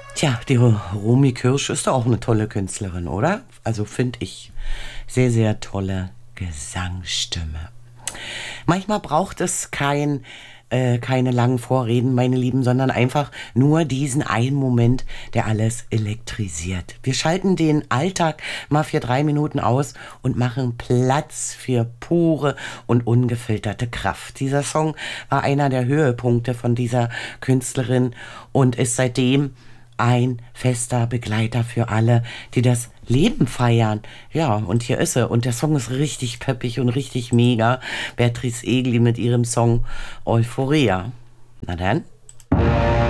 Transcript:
Tja, die Romy Kirsch ist doch auch eine tolle Künstlerin, oder? Also finde ich. Sehr, sehr tolle Gesangsstimme. Manchmal braucht es keine langen Vorreden, meine Lieben, sondern einfach nur diesen einen Moment, der alles elektrisiert. Wir schalten den Alltag mal für 3 Minuten aus und machen Platz für pure und ungefilterte Kraft. Dieser Song war einer der Höhepunkte von dieser Künstlerin und ist seitdem ein fester Begleiter für alle, die das Leben feiern. Ja, und hier ist sie. Und der Song ist richtig peppig und richtig mega. Beatrice Egli mit ihrem Song Euphoria. Na dann.